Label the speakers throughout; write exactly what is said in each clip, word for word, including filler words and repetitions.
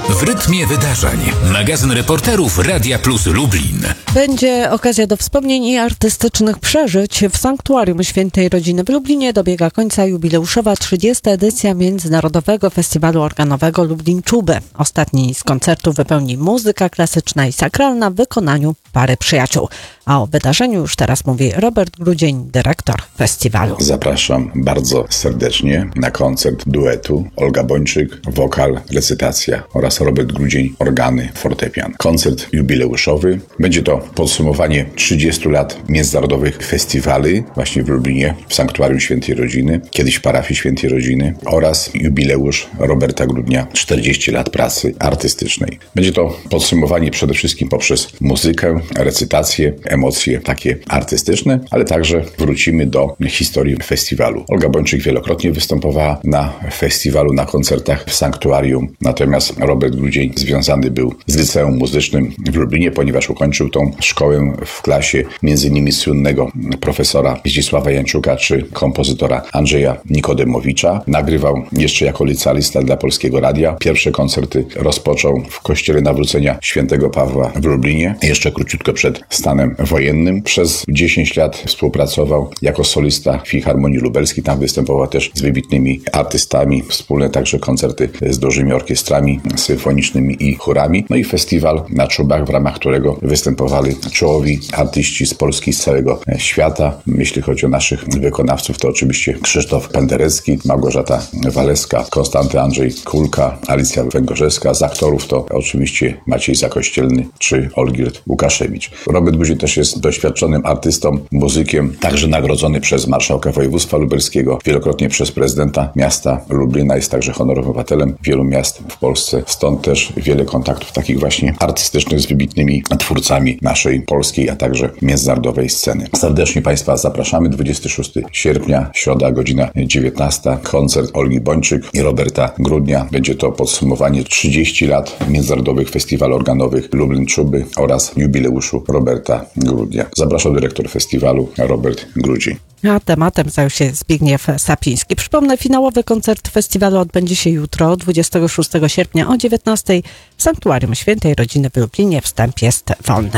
Speaker 1: W rytmie wydarzeń. Magazyn reporterów Radia Plus Lublin.
Speaker 2: Będzie okazja do wspomnień i artystycznych przeżyć. W Sanktuarium Świętej Rodziny w Lublinie dobiega końca jubileuszowa trzydziesta edycja Międzynarodowego Festiwalu Organowego Lublin Czuby. Ostatni z koncertów wypełni muzyka klasyczna i sakralna w wykonaniu pary przyjaciół. A o wydarzeniu już teraz mówi Robert Grudzień, dyrektor festiwalu.
Speaker 3: Zapraszam bardzo serdecznie na koncert duetu Olga Bończyk, wokal, recytacja oraz Robert Grudzień, organy, fortepian. Koncert jubileuszowy. Będzie to podsumowanie trzydziestu lat międzynarodowych festiwali właśnie w Lublinie, w Sanktuarium Świętej Rodziny, kiedyś parafii Świętej Rodziny, oraz jubileusz Roberta Grudnia, czterdzieści lat pracy artystycznej. Będzie to podsumowanie przede wszystkim poprzez muzykę, recytację, emocje takie artystyczne, ale także wrócimy do historii festiwalu. Olga Bończyk wielokrotnie występowała na festiwalu, na koncertach w Sanktuarium, natomiast Robert Grudzień związany był z liceum muzycznym w Lublinie, ponieważ ukończył tą szkołę w klasie między innymi słynnego profesora Zdzisława Jańczuka czy kompozytora Andrzeja Nikodemowicza. Nagrywał jeszcze jako licealista dla Polskiego Radia. Pierwsze koncerty rozpoczął w Kościele Nawrócenia Świętego Pawła w Lublinie, jeszcze króciutko przed stanem wojennym. Przez dziesięć lat współpracował jako solista w Filharmonii Lubelskiej. Tam występował też z wybitnymi artystami. Wspólne także koncerty z dużymi orkiestrami symfonicznymi i chórami. No i festiwal na Czubach, w ramach którego występowali czołowi artyści z Polski, z całego świata. Jeśli chodzi o naszych wykonawców, to oczywiście Krzysztof Penderecki, Małgorzata Waleska, Konstanty Andrzej Kulka, Alicja Węgorzewska. Z aktorów to oczywiście Maciej Zakościelny czy Olgierd Łukaszewicz. Robert Grudzień też jest doświadczonym artystą, muzykiem, także nagrodzony przez marszałka województwa lubelskiego, wielokrotnie przez prezydenta miasta Lublina, jest także honorowym obywatelem wielu miast w Polsce. Stąd też wiele kontaktów takich właśnie artystycznych z wybitnymi twórcami naszej polskiej, a także międzynarodowej sceny. Serdecznie Państwa zapraszamy. dwudziestego szóstego sierpnia, środa, godzina dziewiętnasta. Koncert Olgi Bończyk i Roberta Grudnia. Będzie to podsumowanie trzydziestu lat międzynarodowych festiwali organowych Lublin Czuby oraz jubileuszu Roberta Grudnia. Zapraszam dyrektor festiwalu Robert Grudzień.
Speaker 2: A tematem zajął się Zbigniew Sapiński. Przypomnę, finałowy koncert festiwalu odbędzie się jutro, dwudziestego szóstego sierpnia o dziewiętnastej w Sanktuarium Świętej Rodziny w Lublinie. Wstęp jest wolny.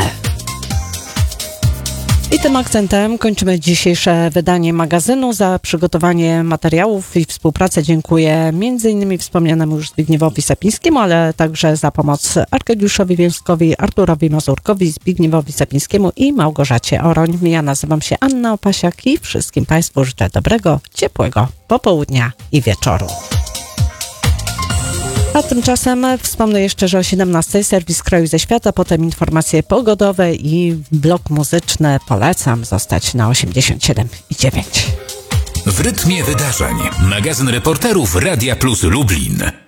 Speaker 2: I tym akcentem kończymy dzisiejsze wydanie magazynu. Za przygotowanie materiałów i współpracę dziękuję m.in. wspomnianemu już Zbigniewowi Sapińskiemu, ale także za pomoc Arkadiuszowi Wielskowi, Arturowi Mazurkowi, Zbigniewowi Sapińskiemu i Małgorzacie Oroń. Ja nazywam się Anna Opasiak i wszystkim Państwu życzę dobrego, ciepłego popołudnia i wieczoru. A tymczasem wspomnę jeszcze, że o siedemnastej serwis kraju ze świata, potem informacje pogodowe i blok muzyczny. Polecam zostać na osiemdziesiąt siedem i dziewięć.
Speaker 1: W rytmie wydarzeń. Magazyn reporterów Radia Plus Lublin.